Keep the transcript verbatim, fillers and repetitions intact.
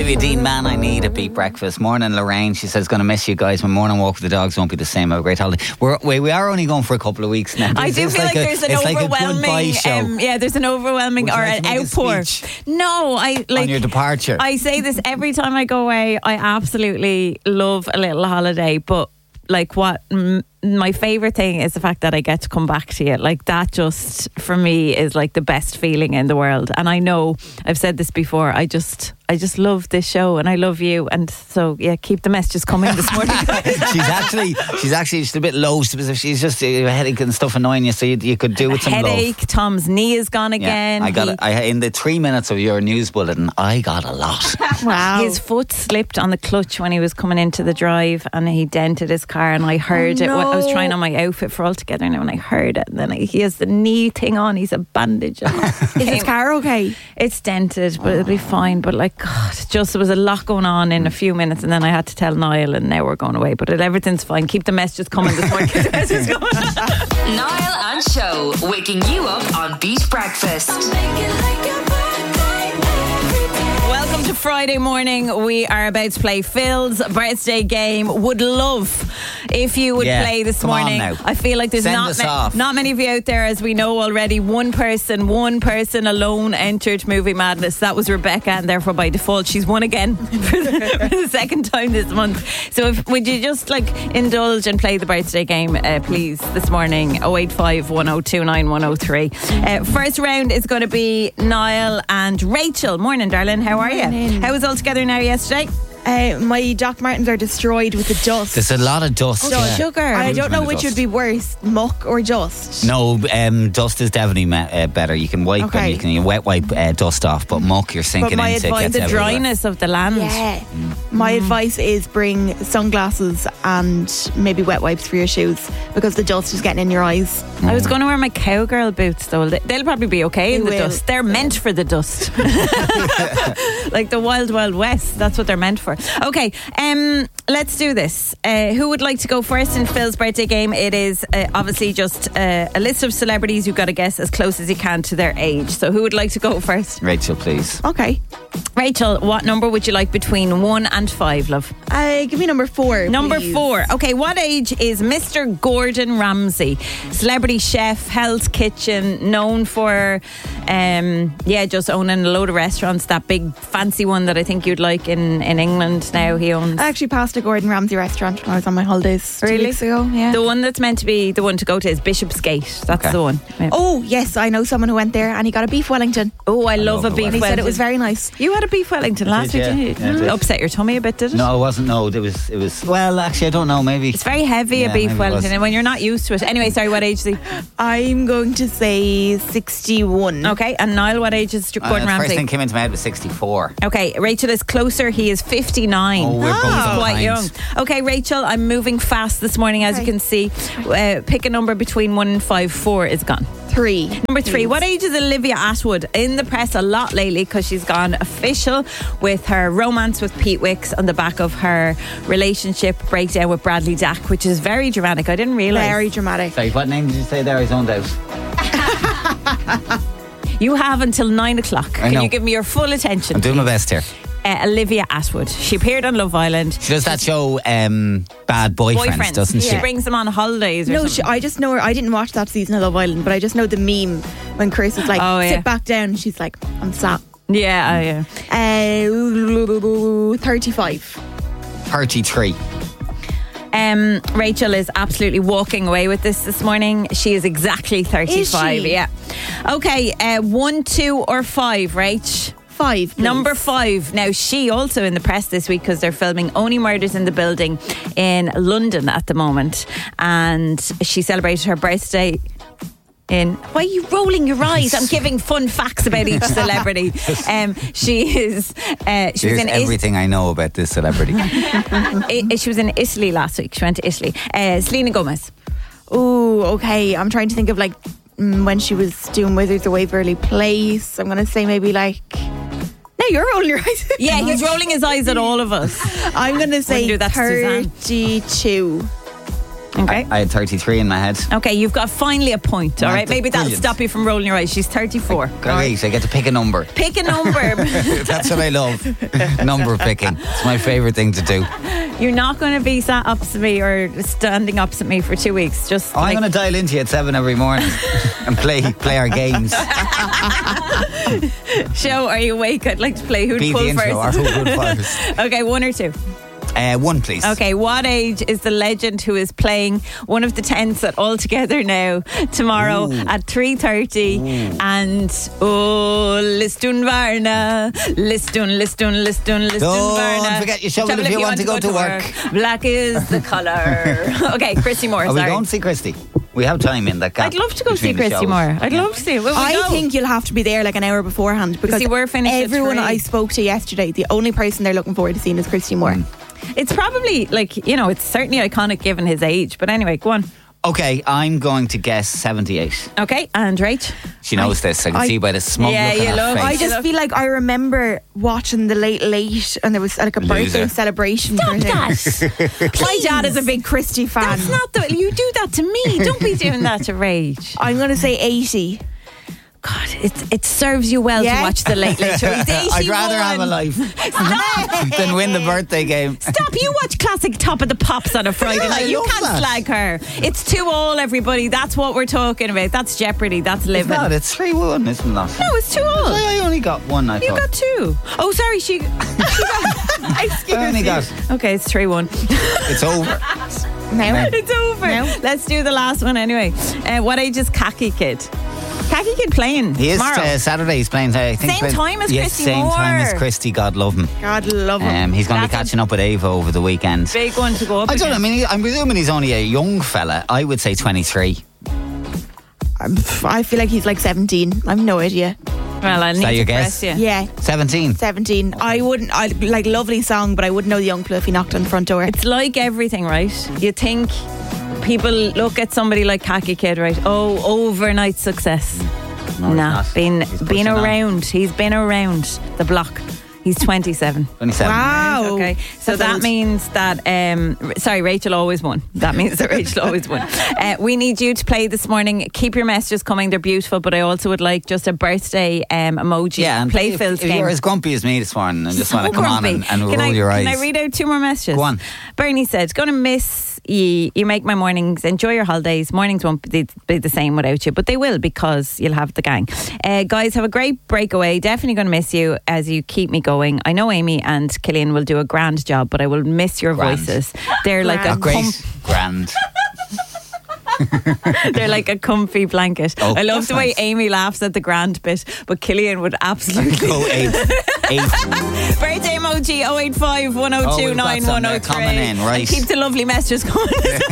Olivia Dean, Man I Need at Beat Breakfast. Morning, Lorraine. She says, going to miss you guys. My morning walk with the dogs won't be the same. Have a great holiday. We're, we, we are only going for a couple of weeks now. I do feel like, like a, there's an overwhelming like um, yeah, there's an overwhelming Would or like an outpour. No, I like on your departure. I say this every time I go away. I absolutely love a little holiday, but like what m- my favourite thing is the fact that I get to come back to you. Like that just for me is like the best feeling in the world. And I know I've said this before, I just I just love this show and I love you, and so yeah, keep the messages coming this morning. she's actually she's actually just a bit low. She's just a headache and stuff annoying you, so you, you could do with some headache. Love. Tom's knee is gone again. Yeah, I got he, it. I, in the three minutes of your news bulletin, I got a lot. Wow. His foot slipped on the clutch when he was coming into the drive, and he dented his car. And I heard oh, it. No. I was trying on my outfit for all together now, and I heard it. And then I, he has the knee thing on. He's a bandage on. Is his car okay? It's dented, but it'll be fine. But like, God, just there was a lot going on in a few minutes, and then I had to tell Niall, and now we're going away. But it, everything's fine. Keep the messages coming this morning. Keep the messages coming. Niall and Show, waking you up on Beat Breakfast. Welcome to Friday morning. We are about to play Phil's birthday game. Would love if you would yeah, play this come morning. on now. I feel like there's Send not us ma- off. not many of you out there, as we know already. One person, one person alone entered Movie Madness. That was Rebecca, and therefore by default she's won again for the, for the second time this month. So if, would you just like indulge and play the birthday game, uh, please, this morning? oh eight five, one oh two nine, one oh three. Uh, first round is going to be Niall and Rachel. Morning, darling. How are Morning. you? How was all together now yesterday? Uh, my Doc Martens are destroyed with the dust. There's a lot of dust. Oh, yeah. sugar. I don't know Amount of which dust. would be worse, muck or dust. No, um, dust is definitely me- uh, better. You can wipe Okay. them, you can you wet wipe uh, dust off, but muck you're sinking my into. advice- It gets The everywhere. dryness of the land. Yeah. My advice is bring sunglasses and maybe wet wipes for your shoes, because the dust is getting in your eyes. I was going to wear my cowgirl boots though. They- They'll probably be okay in They the will. dust. They're meant for the dust. Like the Wild Wild West. That's what they're meant for. Okay, um, let's do this. Uh, who would like to go first in Phil's birthday game? It is uh, obviously just uh, a list of celebrities. You've got to guess as close as you can to their age. So who would like to go first? Rachel, please. Okay. Rachel, what number would you like between one and five, love? Uh, give me number four. Number please. four. Okay, what age is Mister Gordon Ramsay? Celebrity chef, Hell's Kitchen, known for, um, yeah, just owning a load of restaurants. That big fancy one that I think you'd like in, in England now he owns. I actually passed a Gordon Ramsay restaurant when I was on my holidays two Really? weeks ago. Yeah. The one that's meant to be the one to go to is Bishopsgate. That's Okay. the one. Yeah. Oh, yes, I know someone who went there and he got a beef Wellington. Oh, I love, love a a beef And he Wellington. said it was very nice. You had a beef Wellington last did, week, yeah. didn't you? Yeah, I did. Upset your tummy a bit, did it? No, it wasn't. No, it was. It was. Well, actually, I don't know. Maybe It's very heavy, Yeah, a beef maybe it Wellington, was. and when you're not used to it. Anyway, sorry, what age is he? I'm going to say sixty-one. Okay, and Niall, what age is Uh, Gordon the first Ramsay? thing came into my head was sixty-four. Okay, Rachel is closer. He is fifty-nine. Oh, we're both quite behind. young. Okay, Rachel, I'm moving fast this morning, as you Okay. can see. Uh, pick a number between one and five. Four is gone. Three. Number three. please. What age is Olivia Atwood? In the press a lot lately because she's gone official with her romance with Pete Wicks on the back of her relationship breakdown with Bradley Dack, which is very dramatic. I didn't realise. Very dramatic. Sorry, what name did you say there? I zoned out. You have until nine o'clock. I Can know. you give me your full attention? I'm doing my please? best here. Uh, Olivia Atwood. She appeared on Love Island. She does that show, um, Bad Boyfriends, Boyfriends. doesn't she? She brings them on holidays or No, something. she, I just know her. I didn't watch that season of Love Island, but I just know the meme when Chris was like, Oh, sit yeah. back down. She's like, I'm sat. Yeah, oh, yeah. Uh, thirty-five. thirty-three. Um, Rachel is absolutely walking away with this this morning. She is exactly thirty-five. Is she? Yeah. Okay, uh, one, two, or five, Rach? Five. please. Number five. Now, she also in the press this week because they're filming Only Murders in the Building in London at the moment. And she celebrated her birthday in... Why are you rolling your eyes? I'm giving fun facts about each celebrity. Um, she is... Uh, she was Here's in Is- everything I know about this celebrity. I- she was in Italy last week. She went to Italy. Uh, Selena Gomez. Oh, okay. I'm trying to think of like mm, when she was doing Wizards of Waverly Place. I'm going to say maybe like... No, you're rolling your eyes. Yeah, he's rolling his eyes at all of us. I'm going to say do that to Suzanne. thirty-two. Okay. I, I had thirty-three in my head. Okay, you've got finally a point, all Well, right? Maybe that'll brilliant. stop you from rolling your eyes. She's thirty-four. Great, I get to pick a number. Pick a number. That's what I love. Number picking. It's my favourite thing to do. You're not going to be sat opposite me or standing opposite me for two weeks. Just I'm like, going to dial into you at seven every morning and play play our games. show, are you awake? I'd like to play who'd Be pull the intro or first. who would first. Okay, one or two. Uh, one, please. Okay, what age is the legend who is playing one of the tents at All Together Now tomorrow Ooh. at three thirty? And oh, Listun Varna, Listun, Listun, Listun, Listun Don't Varna. forget your shovel if you want to go to work. Black is the colour. Okay, Christy Moore, Are we sorry. going to see Christy? We have time in that gap. I'd love to go see between the Christy shows. Moore. I'd love to see it. Will we I go? think you'll have to be there like an hour beforehand because See, we're finished at everyone three. I spoke to yesterday, the only person they're looking forward to seeing is Christy Moore. Mm. It's probably like, you know, it's certainly iconic given his age. But anyway, go on. Okay, I'm going to guess seventy-eight. Okay, and Rach? She knows this. I can I- see by the smug Yeah, look on you her look- face. I just Look. feel like I remember watching the Late Late and there was like a birthday Loser. celebration for him. My dad is a big Christy fan. That's not the. You do that to me. Don't be doing that to Rach. I'm going to say eighty. God, it it serves you well Yeah? to watch the Late Late Show. He's eighty-one. I'd rather have a life Stop. than win the birthday game. Stop! You watch classic Top of the Pops on a Friday Yeah, I night. You love can't that. slag her. It's two all, everybody. That's what we're talking about. That's Jeopardy. That's It's living. not. It's three one, isn't it? No, it's two all. I only got one. I You thought. got two. Oh, sorry. She. she got, Excuse I only me. got. okay, it's three one. It's over. Now. It's over. No. Let's do the last one anyway. Uh, what age is Khaki Kid? Khaki Kid playing He is tomorrow. uh, Saturday. He's playing. Uh, I think Same playing- time as yes, Christy same time Moore. as Christy. God love him. God love him. Um, he's going to be That's a- catching up with Ava over the weekend. Big one to go up. I don't know. I against. mean, he, I'm presuming he's only a young fella. I would say twenty-three. I'm- I feel like he's like seventeen. I've no idea. Well, I need that to your press guess? you. Yeah, seventeen. seventeen. I wouldn't, I like lovely song, but I wouldn't know the uncle if he knocked on the front door. It's like everything, right? You think people look at somebody like Khaki Kid, right? Oh, overnight success. No, he's nah, not. been He's been pushing on. around. He's been around the block. He's twenty-seven. twenty-seven. Wow. Okay, so That's that old. means that um, r- sorry, Rachel always won. That means that Rachel always won. Uh, we need you to play this morning. Keep your messages coming; they're beautiful. But I also would like just a birthday um, emoji. Yeah, and play if, Phil's if game. you're as grumpy as me this morning and just So want to come on grumpy. and, and can roll I, your eyes. Can I read out two more messages? Go on. Bernie said, "Going to miss you. You make my mornings. Enjoy your holidays. Mornings won't be, be the same without you, but they will because you'll have the gang. Uh, guys, have a great breakaway. Definitely going to miss you as you keep me going. I know Amy and Killian will do a grand job, but I will miss your Grand. voices. They're like Oh, a great. com- Grand. they're like a comfy blanket. Oh, I love that's the way nice. Amy laughs at the grand bit, but Killian would absolutely." Go eight. Eight. Birthday emoji oh eight five, one oh two, nine one oh three. Oh, we've got some, uh, coming in, right. And keep the lovely messages coming.